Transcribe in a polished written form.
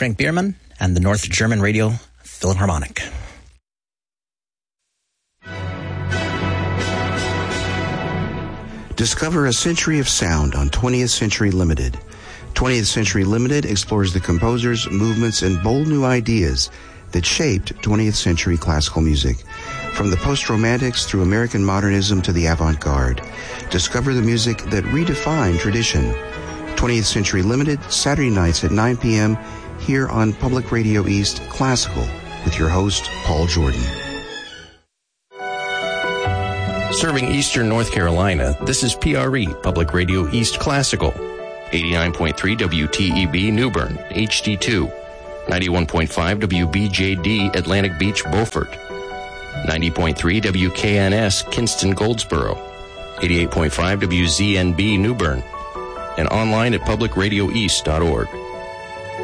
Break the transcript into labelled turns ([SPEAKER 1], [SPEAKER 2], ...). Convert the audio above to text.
[SPEAKER 1] Frank Bierman and the North German Radio Philharmonic.
[SPEAKER 2] Discover a century of sound on 20th Century Limited. 20th Century Limited explores the composers, movements, and bold new ideas that shaped 20th century classical music. From the post-romantics through American modernism to the avant-garde. Discover the music that redefined tradition. 20th Century Limited, Saturday nights at 9 p.m. here on Public Radio East Classical with your host, Paul Jordan.
[SPEAKER 3] Serving Eastern North Carolina, this is PRE, Public Radio East Classical. 89.3 WTEB New Bern, HD2. 91.5 WBJD Atlantic Beach, Beaufort. 90.3 WKNS Kinston, Goldsboro. 88.5 WZNB New Bern. And online at publicradioeast.org.